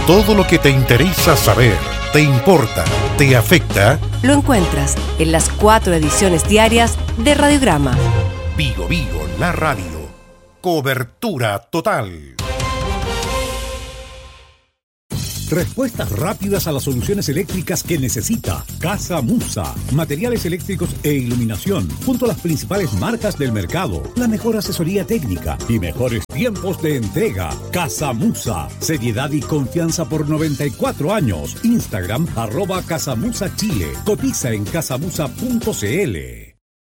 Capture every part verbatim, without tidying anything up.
Todo lo que te interesa saber, te importa, te afecta, lo encuentras en las cuatro ediciones diarias de Radiograma. Vigo Vigo, la radio. Cobertura total. Respuestas rápidas a las soluciones eléctricas que necesita. Casa Musa. Materiales eléctricos e iluminación. Junto a las principales marcas del mercado. La mejor asesoría técnica y mejores tiempos de entrega. Casa Musa. Seriedad y confianza por noventa y cuatro años. Instagram arroba Casamusa Chile. Cotiza en casamusa punto cl.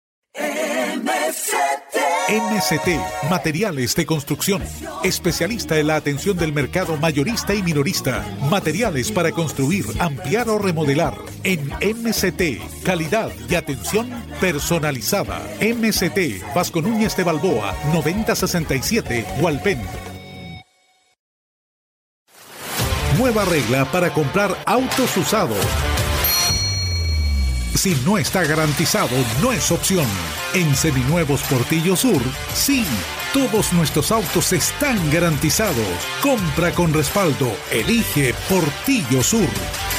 M S T, Materiales de Construcción. Especialista en la atención del mercado mayorista y minorista. Materiales para construir, ampliar o remodelar. En M S T, calidad y atención personalizada. M S T, Vasco Núñez de Balboa, noventa sesenta y siete, Hualpén. Nueva regla para comprar autos usados. Si no está garantizado, no es opción. En Seminuevos Portillo Sur, sí, todos nuestros autos están garantizados. Compra con respaldo. Elige Portillo Sur.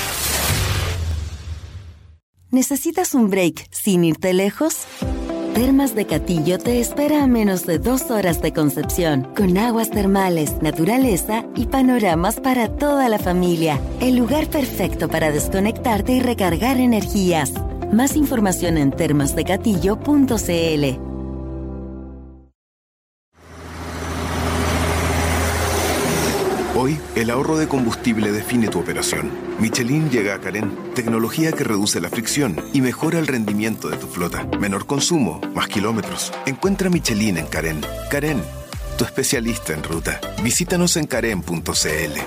¿Necesitas un break sin irte lejos? Termas de Catillo te espera a menos de dos horas de Concepción, con aguas termales, naturaleza y panoramas para toda la familia. El lugar perfecto para desconectarte y recargar energías. Más información en termas de catillo punto cl. Hoy, el ahorro de combustible define tu operación. Michelin llega a Carén, tecnología que reduce la fricción y mejora el rendimiento de tu flota. Menor consumo, más kilómetros. Encuentra Michelin en Carén. Carén, tu especialista en ruta. Visítanos en carén punto cl.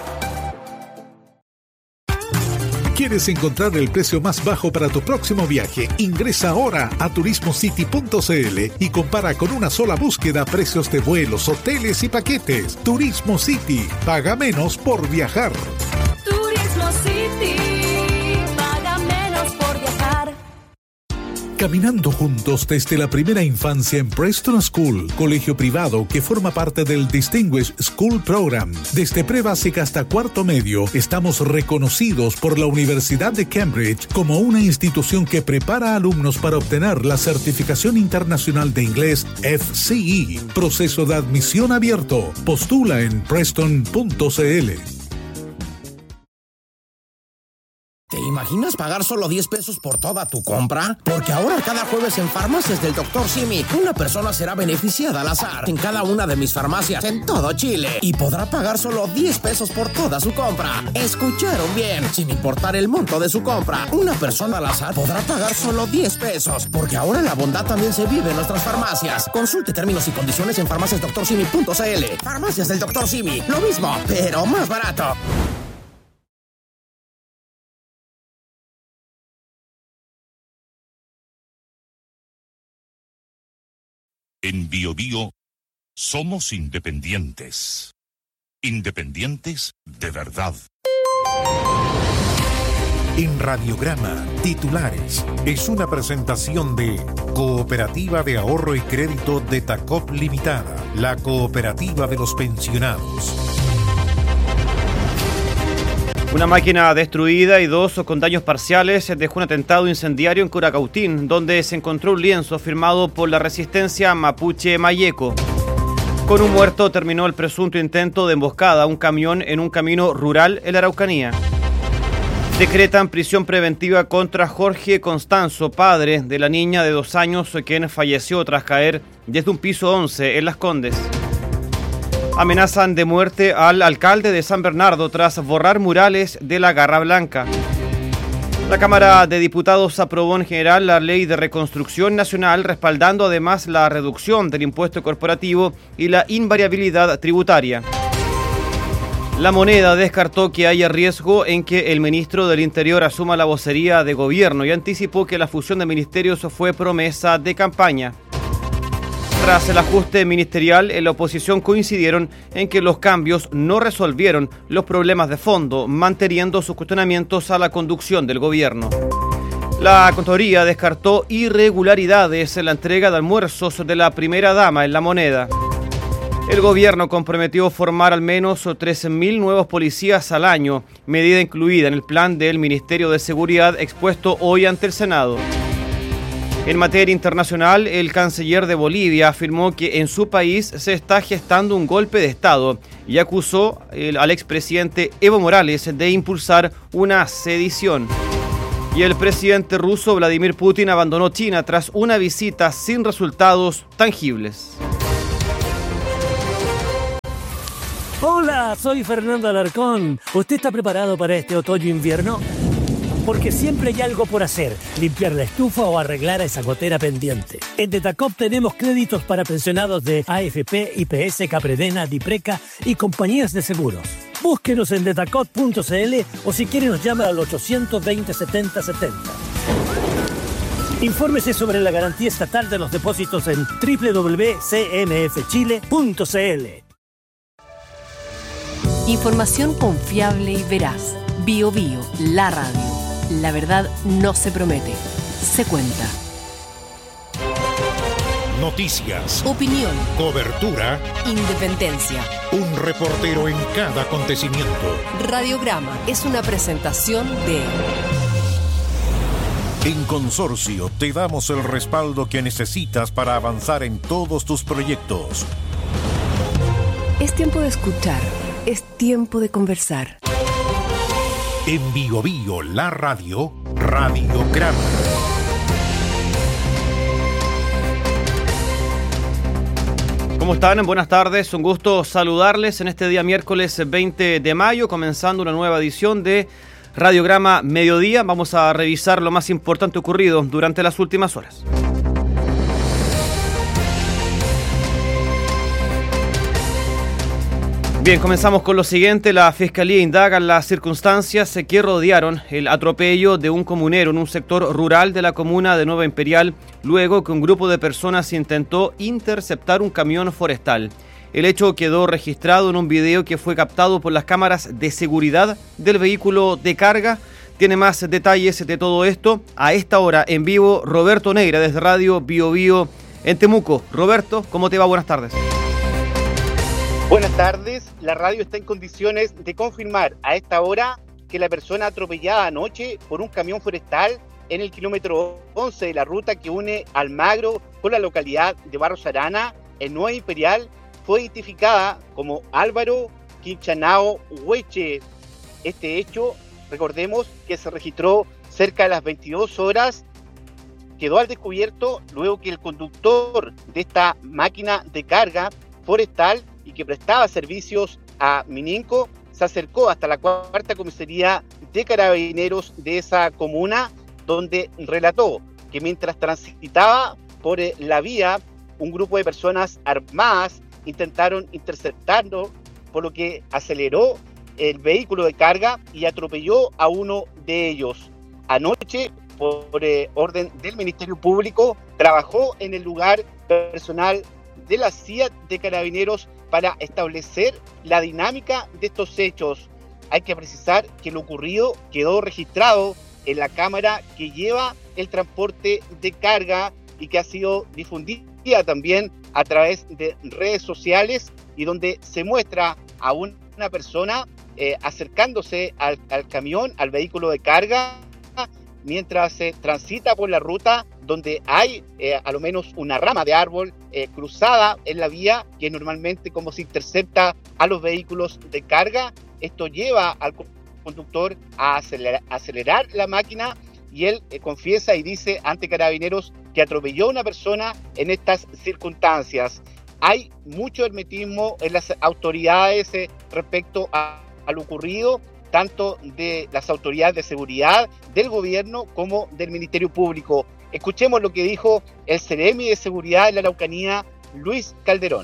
¿Quieres encontrar el precio más bajo para tu próximo viaje? Ingresa ahora a turismo city punto cl y compara con una sola búsqueda precios de vuelos, hoteles y paquetes. Turismo City. Paga menos por viajar. Turismo City. Paga menos por viajar. Caminando juntos desde la primera infancia en Preston School, colegio privado que forma parte del Distinguished School Program. Desde pre-básica hasta cuarto medio, estamos reconocidos por la Universidad de Cambridge como una institución que prepara a alumnos para obtener la certificación internacional de inglés F C E. Proceso de admisión abierto. Postula en preston punto cl. ¿Te imaginas pagar solo diez pesos por toda tu compra? Porque ahora cada jueves en Farmacias del doctor Simi, una persona será beneficiada al azar en cada una de mis farmacias en todo Chile y podrá pagar solo diez pesos por toda su compra. ¿Escucharon bien? Sin importar el monto de su compra, una persona al azar podrá pagar solo diez pesos. Porque ahora la bondad también se vive en nuestras farmacias. Consulte términos y condiciones en farmacias doctor simi punto cl. Farmacias del doctor Simi, lo mismo, pero más barato. En Bio Bio somos independientes. Independientes de verdad. En Radiograma, titulares. Es una presentación de Cooperativa de Ahorro y Crédito de Tacop Limitada, la cooperativa de los pensionados. Una máquina destruida y dos con daños parciales dejó un atentado incendiario en Curacautín, donde se encontró un lienzo firmado por la resistencia mapuche Mayeco. Con un muerto terminó el presunto intento de emboscada a un camión en un camino rural en la Araucanía. Decretan prisión preventiva contra Jorge Constanzo, padre de la niña de dos años, quien falleció tras caer desde un piso once en Las Condes. Amenazan de muerte al alcalde de San Bernardo tras borrar murales de la Garra Blanca. La Cámara de Diputados aprobó en general la Ley de Reconstrucción Nacional, respaldando además la reducción del impuesto corporativo y la invariabilidad tributaria. La Moneda descartó que haya riesgo en que el ministro del Interior asuma la vocería de gobierno y anticipó que la fusión de ministerios fue promesa de campaña. Tras el ajuste ministerial, en la oposición coincidieron en que los cambios no resolvieron los problemas de fondo, manteniendo sus cuestionamientos a la conducción del gobierno. La Contraloría descartó irregularidades en la entrega de almuerzos de la primera dama en La Moneda. El gobierno comprometió formar al menos trece mil nuevos policías al año, medida incluida en el plan del Ministerio de Seguridad expuesto hoy ante el Senado. En materia internacional, el canciller de Bolivia afirmó que en su país se está gestando un golpe de Estado y acusó al expresidente Evo Morales de impulsar una sedición. Y el presidente ruso Vladimir Putin abandonó China tras una visita sin resultados tangibles. Hola, soy Fernando Alarcón. ¿Usted está preparado para este otoño-invierno? Porque siempre hay algo por hacer, limpiar la estufa o arreglar esa gotera pendiente. En Detacop tenemos créditos para pensionados de A F P, I P S, Capredena, Dipreca y compañías de seguros. Búsquenos en detacop punto c l o si quiere nos llama al ochocientos veinte, setenta setenta. Infórmese sobre la garantía estatal de los depósitos en doble u doble u doble u punto c m f chile punto c l. Información confiable y veraz. Bio Bio, la radio. La verdad no se promete, se cuenta. Noticias, opinión, cobertura, independencia. Un reportero en cada acontecimiento. Radiograma es una presentación de... En Consorcio te damos el respaldo que necesitas para avanzar en todos tus proyectos. Es tiempo de escuchar, es tiempo de conversar. En Bio Bio, la radio, Radiograma. ¿Cómo están? Buenas tardes, un gusto saludarles en este día miércoles veinte de mayo, comenzando una nueva edición de Radiograma Mediodía. Vamos a revisar lo más importante ocurrido durante las últimas horas. Bien, comenzamos con lo siguiente. La Fiscalía indaga en las circunstancias que rodearon el atropello de un comunero en un sector rural de la comuna de Nueva Imperial, luego que un grupo de personas intentó interceptar un camión forestal. El hecho quedó registrado en un video que fue captado por las cámaras de seguridad del vehículo de carga. Tiene más detalles de todo esto a esta hora en vivo Roberto Neira desde Radio Bio Bio en Temuco. Roberto, ¿cómo te va? Buenas tardes. Buenas tardes, la radio está en condiciones de confirmar a esta hora que la persona atropellada anoche por un camión forestal en el kilómetro once de la ruta que une Almagro con la localidad de Barros Arana, en Nueva Imperial, fue identificada como Álvaro Quinchanao Hueche. Este hecho, recordemos que se registró cerca de las veintidós horas, quedó al descubierto luego que el conductor de esta máquina de carga forestal y que prestaba servicios a Mininco, se acercó hasta la cuarta comisaría de carabineros de esa comuna, donde relató que mientras transitaba por la vía, un grupo de personas armadas intentaron interceptarlo, por lo que aceleró el vehículo de carga y atropelló a uno de ellos. Anoche, por eh, orden del Ministerio Público, trabajó en el lugar personal de la C I A T de Carabineros para establecer la dinámica de estos hechos. Hay que precisar que lo ocurrido quedó registrado en la cámara que lleva el transporte de carga y que ha sido difundida también a través de redes sociales y donde se muestra a una persona eh, acercándose al, al camión, al vehículo de carga, mientras se eh, transita por la ruta donde hay eh, a lo menos una rama de árbol eh, cruzada en la vía, que normalmente como se intercepta a los vehículos de carga. Esto lleva al conductor a acelerar, acelerar la máquina y él eh, confiesa y dice ante Carabineros que atropelló a una persona en estas circunstancias. Hay mucho hermetismo en las autoridades eh, respecto a, a lo ocurrido, tanto de las autoridades de seguridad, del gobierno, como del Ministerio Público. Escuchemos lo que dijo el Ceremi de Seguridad de la Araucanía, Luis Calderón.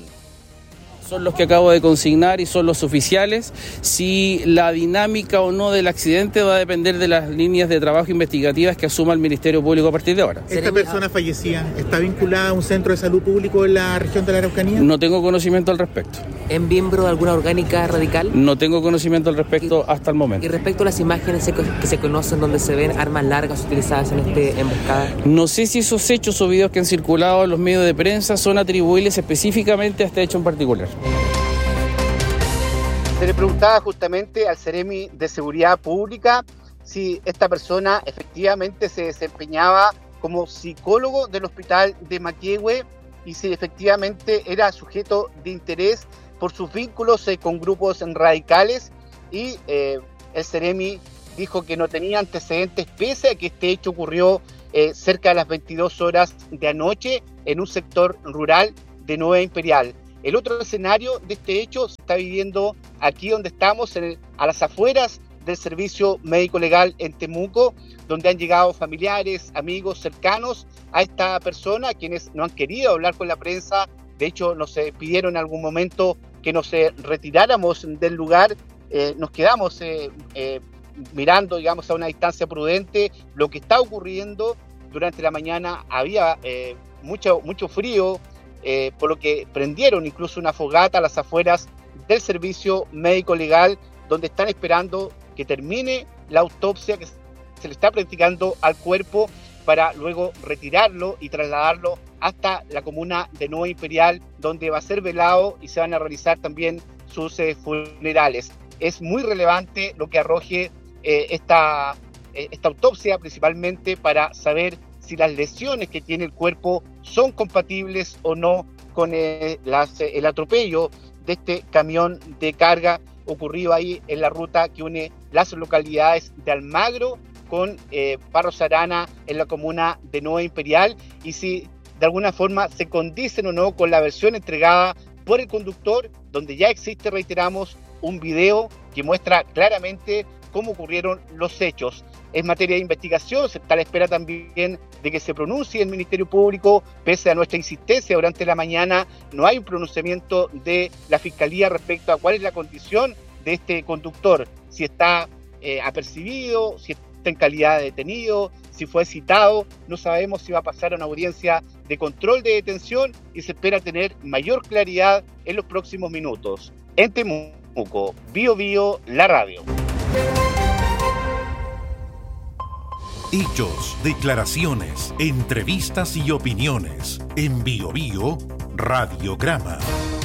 Son los que acabo de consignar y son los oficiales. Si la dinámica o no del accidente va a depender de las líneas de trabajo investigativas que asuma el Ministerio Público a partir de ahora. ¿Esta persona fallecida está vinculada a un centro de salud público en la región de la Araucanía? No tengo conocimiento al respecto. ¿Es miembro de alguna orgánica radical? No tengo conocimiento al respecto y, hasta el momento. ¿Y respecto a las imágenes que se conocen donde se ven armas largas utilizadas en esta emboscada? No sé si esos hechos o videos que han circulado en los medios de prensa son atribuibles específicamente a este hecho en particular. Se le preguntaba justamente al Seremi de Seguridad Pública si esta persona efectivamente se desempeñaba como psicólogo del hospital de Maquehue y si efectivamente era sujeto de interés por sus vínculos eh, con grupos radicales, y eh, el Seremi dijo que no tenía antecedentes pese a que este hecho ocurrió eh, cerca de las veintidós horas de anoche en un sector rural de Nueva Imperial. El otro escenario de este hecho se está viviendo aquí donde estamos, en el, a las afueras del servicio médico legal en Temuco, donde han llegado familiares, amigos cercanos a esta persona, quienes no han querido hablar con la prensa. De hecho, nos eh, pidieron en algún momento que nos eh, retiráramos del lugar. Eh, nos quedamos eh, eh, mirando, digamos, a una distancia prudente lo que está ocurriendo. Durante la mañana había eh, mucho, mucho frío, Eh, por lo que prendieron incluso una fogata a las afueras del servicio médico legal, donde están esperando que termine la autopsia que se le está practicando al cuerpo para luego retirarlo y trasladarlo hasta la comuna de Nueva Imperial, donde va a ser velado y se van a realizar también sus eh, funerales. Es muy relevante lo que arroje eh, esta, eh, esta autopsia, principalmente para saber si las lesiones que tiene el cuerpo son compatibles o no con eh, las, eh, el atropello de este camión de carga ocurrido ahí en la ruta que une las localidades de Almagro con eh, Barros Arana en la comuna de Nueva Imperial, y si de alguna forma se condicen o no con la versión entregada por el conductor, donde ya existe, reiteramos, un video que muestra claramente cómo ocurrieron los hechos. Es materia de investigación, se está a la espera también de que se pronuncie el Ministerio Público. Pese a nuestra insistencia durante la mañana, no hay un pronunciamiento de la Fiscalía respecto a cuál es la condición de este conductor, si está eh, apercibido, si está en calidad de detenido, si fue citado. No sabemos si va a pasar a una audiencia de control de detención y se espera tener mayor claridad en los próximos minutos. En Temuco, Bio Bio, la radio. Hechos, declaraciones, entrevistas y opiniones. En Bio Bio, Radiograma.